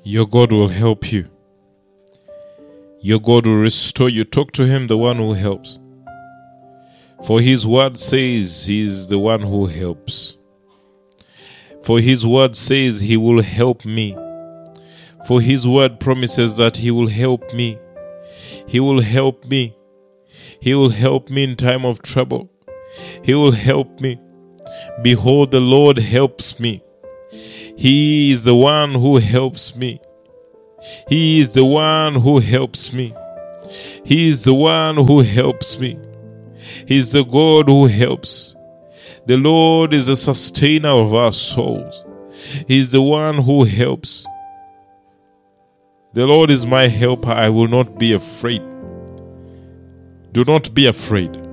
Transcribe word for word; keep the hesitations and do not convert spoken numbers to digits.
Your God will help you. Your God will restore you. Talk to him, the one who helps. For his word says he is the one who helps. For his word says he will help me. For his word promises that he will help me. He will help me. He will help me in time of trouble. He will help me. Behold, the Lord helps me. He is the one who helps me. He is the one who helps me. He is the one who helps me. He is the God who helps. The Lord is the sustainer of our souls. He is the one who helps. The Lord is my helper. I will not be afraid. Do not be afraid.